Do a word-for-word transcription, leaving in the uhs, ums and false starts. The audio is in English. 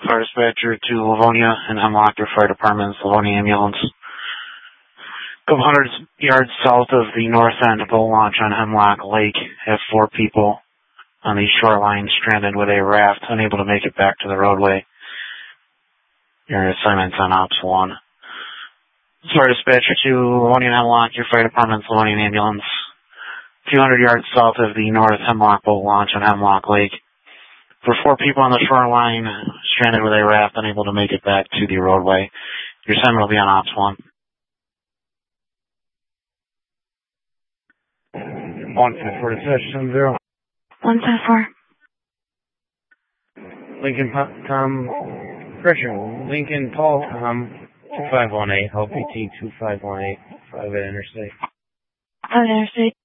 Fire dispatcher to Livonia and Hemlock, your fire department's Livonia ambulance. A couple hundred yards south of the north end boat launch on Hemlock Lake have four people on the shoreline stranded with a raft, unable to make it back to the roadway. Your assignment's on Ops one. Fire dispatcher to Livonia and Hemlock, your fire department's Livonia ambulance. A few hundred yards south of the north Hemlock boat launch on Hemlock Lake. For four people on the shoreline, stranded with a raft, unable to make it back to the roadway. Your assignment will be on Ops one. one five four to seven zero. one five four. Lincoln Tom, pressure, Lincoln Paul, um, two five one eight, L P T two five one eight, five at Interstate. five at Interstate.